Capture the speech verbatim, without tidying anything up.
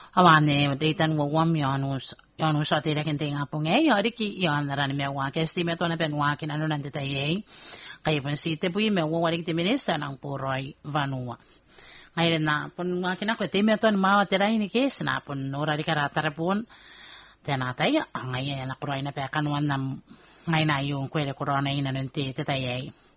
Awane deitan wo wam yanus yanus ate la kente ngapong e yari ki yan rani me wa ke estime to na ben wa kin ano nan detaye kay pun si te pui me wo waring te minista ng puroi vanua ngayon na pun wa kin ako te me to ma te rai ni kes na pun ora di karata pun tenatay ngayon na kuroi na pe kanwan nam ngay na yung kwere corona ina nunti te taye